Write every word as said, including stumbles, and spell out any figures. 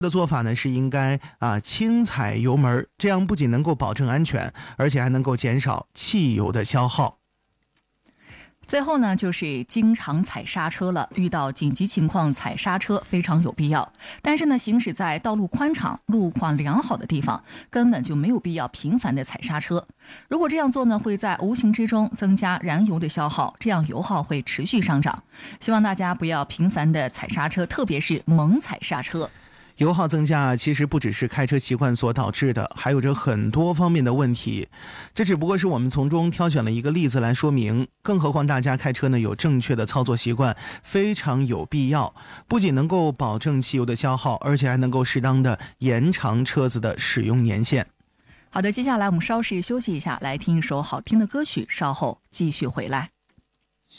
的做法呢是应该啊轻踩油门，这样不仅能够保证安全，而且还能够减少汽油的消耗。 最后呢，就是经常踩刹车了，遇到紧急情况踩刹车非常有必要。但是呢，行驶在道路宽敞、路况良好的地方，根本就没有必要频繁的踩刹车。如果这样做呢，会在无形之中增加燃油的消耗，这样油耗会持续上涨。希望大家不要频繁的踩刹车，特别是猛踩刹车。 油耗增加其实不只是开车习惯所导致的，还有着很多方面的问题。这只不过是我们从中挑选了一个例子来说明，更何况大家开车呢有正确的操作习惯，非常有必要。不仅能够保证汽油的消耗，而且还能够适当的延长车子的使用年限。 好的，接下来我们稍事休息一下，来听一首好听的歌曲，稍后继续回来。